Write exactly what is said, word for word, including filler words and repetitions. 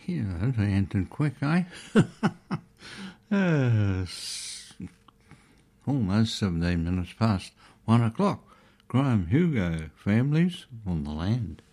Yeah, that ended quick, eh? uh, almost seventeen minutes past one o'clock. Graham Hugo, families on the land.